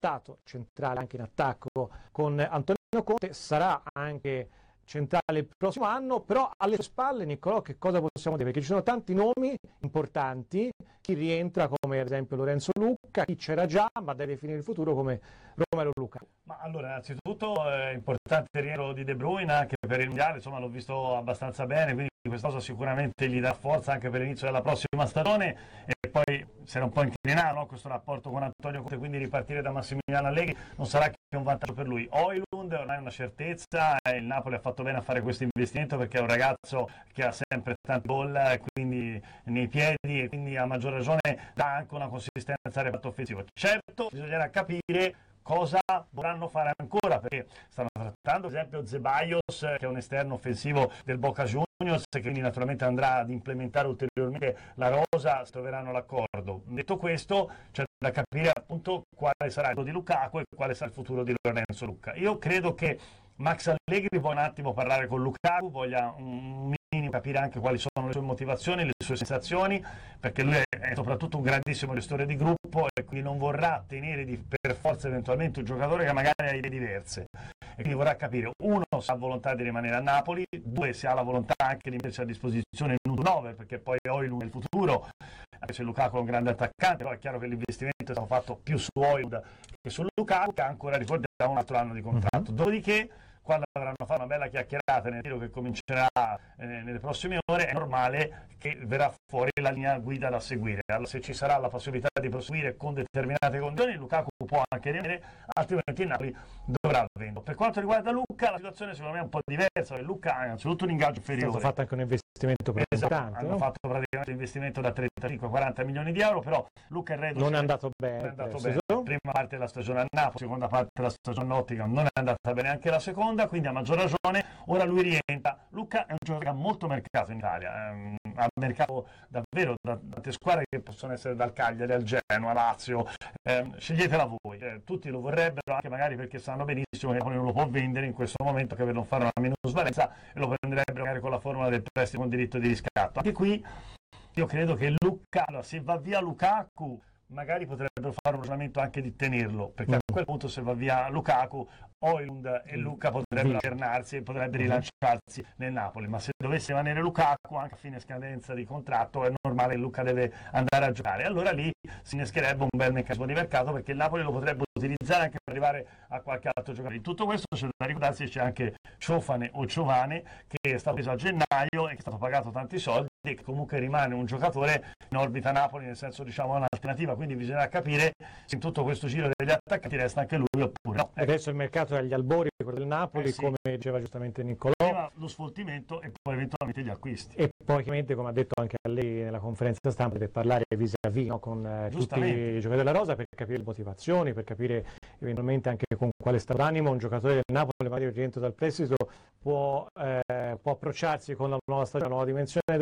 stato centrale anche in attacco con Antonio Conte, sarà anche centrale il prossimo anno, però alle sue spalle, Niccolò, che cosa possiamo dire? Perché ci sono tanti nomi importanti, chi rientra come ad esempio Lorenzo Lucca, chi c'era già ma deve finire il futuro come Romelu Lukaku. Ma allora, innanzitutto è importante il rientro di De Bruyne anche per il mondiale, insomma l'ho visto abbastanza bene, quindi questa cosa sicuramente gli dà forza anche per l'inizio della prossima stagione, e poi si era un po' inclinato, no, questo rapporto con Antonio Conte, quindi ripartire da Massimiliano Allegri non sarà che un vantaggio per lui. Højlund ormai è una certezza, il Napoli ha fatto bene a fare questo investimento perché è un ragazzo che ha sempre tanti gol, quindi nei piedi, e quindi a maggior ragione dà anche una consistenza al reparto offensivo. Certo, bisognerà capire cosa vorranno fare ancora, perché stanno trattando ad esempio Ceballos, che è un esterno offensivo del Boca Juniors, che quindi naturalmente andrà ad implementare ulteriormente la rosa, se troveranno l'accordo. Detto questo, c'è da capire appunto quale sarà il futuro di Lukaku e quale sarà il futuro di Lorenzo Lucca. Io credo che Max Allegri voglia un attimo parlare con Lukaku, voglia un minimo capire anche quali sono le sue motivazioni, le sue sensazioni, perché lui è soprattutto un grandissimo gestore di gruppo e quindi non vorrà tenere per forza eventualmente un giocatore che magari ha idee diverse, e quindi vorrà capire, uno, se ha volontà di rimanere a Napoli, due, se ha la volontà anche di mettersi a disposizione in un 9, perché poi Højlund è il futuro, anche se Lukaku è un grande attaccante, però è chiaro che l'investimento è stato fatto più su Højlund che su Lukaku, che ancora, ricordiamo, un altro anno di contratto. Dopodiché, quando avranno fatto una bella chiacchierata nel giro che comincerà nelle prossime ore, è normale che verrà fuori la linea guida da seguire. Allora, se ci sarà la possibilità di proseguire con determinate condizioni, Lukaku può anche rimanere, altrimenti il Napoli dovrà venderlo. Per quanto riguarda Lucca, la situazione secondo me è un po' diversa, perché Lucca ha innanzitutto un ingaggio inferiore. Hanno fatto anche un investimento importante. Hanno fatto praticamente un investimento da 35-40 milioni di euro, però Lucca è reduce. Non è andato bene. Non è andato bene. Prima parte della stagione a Napoli, seconda parte della stagione a Nottingham, non è andata bene anche la seconda, quindi a maggior ragione ora lui rientra. Lucca è un giocatore che ha molto mercato in Italia, ha mercato davvero da tante squadre che possono essere dal Cagliari al Genoa, Lazio, sceglietela voi, tutti lo vorrebbero, anche magari perché sanno benissimo che Napoli non lo può vendere in questo momento, che per non fare una minusvalenza, e lo prenderebbero magari con la formula del prestito con diritto di riscatto. Anche qui io credo che Lucca, allora, se va via Lukaku, magari potrebbero fare un ragionamento anche di tenerlo, perché a quel punto, se va via Lukaku, Højlund e Lucca potrebbero alternarsi e potrebbero rilanciarsi nel Napoli, ma se dovesse rimanere Lukaku anche a fine scadenza di contratto è normale che Lucca deve andare a giocare, allora lì si innescherebbe un bel meccanismo di mercato, perché il Napoli lo potrebbe utilizzare anche per arrivare a qualche altro giocatore. In tutto questo c'è da ricordarsi che c'è anche Ciofane o Ciovane, che è stato preso a gennaio e che è stato pagato tanti soldi e che comunque rimane un giocatore in orbita Napoli, nel senso, diciamo, un'alternativa, quindi bisognerà capire se in tutto questo giro degli attaccanti resta anche lui oppure no. Adesso il mercato è agli albori, quello del Napoli, sì, come diceva giustamente Niccolò. Prima lo sfoltimento e poi eventualmente gli acquisti. E poi chiaramente, come ha detto anche a lei nella conferenza stampa, deve parlare vis-à-vis, no, con tutti i giocatori della rosa, per capire le motivazioni, per capire eventualmente anche con quale stato d'animo un giocatore del Napoli, magari il rientro dal prestito, può approcciarsi con la nuova stagione, la nuova dimensione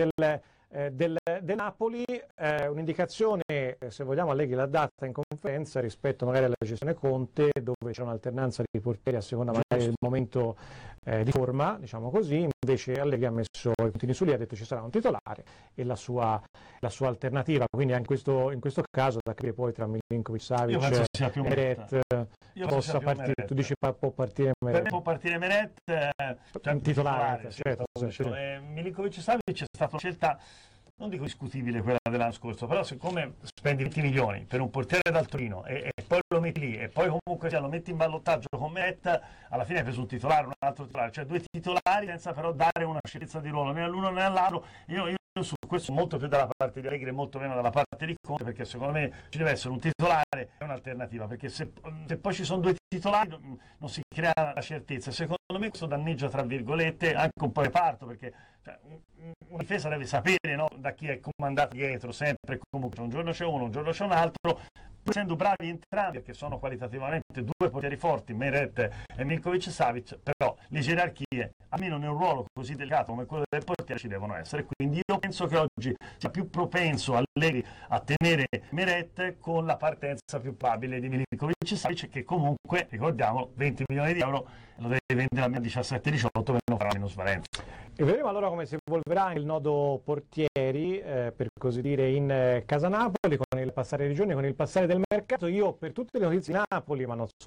del Napoli. Un'indicazione, se vogliamo, Allegri l'ha data in conferenza rispetto magari alla gestione Conte, dove c'è un'alternanza di portieri a seconda magari del momento di forma, diciamo così. Invece Allegri ha messo i puntini su lì, ha detto ci sarà un titolare e la sua alternativa, quindi anche in questo caso da capire poi tra Milinkovic-Savic e Meret possa partire. Tu dici può partire Meret? Può partire Meret, cioè, titolare, certo. Milinkovic-Savic è stata una scelta, non dico discutibile quella dell'anno scorso, però siccome spendi 20 milioni per un portiere dal Torino e poi lo metti lì e poi comunque lo metti in ballottaggio con Meret, alla fine hai preso un titolare, un altro titolare, cioè due titolari senza però dare una certezza di ruolo né all'uno né all'altro. Io su questo molto più dalla parte di Allegri e molto meno dalla parte di Conte, perché secondo me ci deve essere un titolare e un'alternativa, perché se poi ci sono due titolari non si crea la certezza. Secondo me questo danneggia, tra virgolette, anche un po' il reparto, perché una difesa deve sapere, no, da chi è comandato dietro, sempre comunque un giorno c'è uno, un giorno c'è un altro, essendo bravi entrambi, perché sono qualitativamente due portieri forti, Meret e Milinkovic-Savic, però le gerarchie, almeno in un ruolo così delicato come quello del portiere, ci devono essere. Quindi io penso che oggi sia più propenso Allegri a tenere Meret con la partenza più probabile di Milinkovic-Savic, che comunque, ricordiamo, 20 milioni di euro lo deve vendere a 17-18 per non fare una minusvalenza. E vedremo allora come si evolverà il nodo portieri, per così dire, in casa Napoli, con il passare dei giorni, con il passare del mercato. Io per tutte le notizie di Napoli, ma non